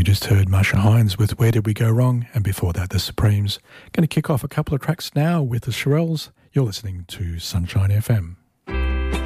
You just heard Marsha Hines with Where Did We Go Wrong? And before that, The Supremes. Going to kick off a couple of tracks now with the Shirelles. You're listening to Sunshine FM.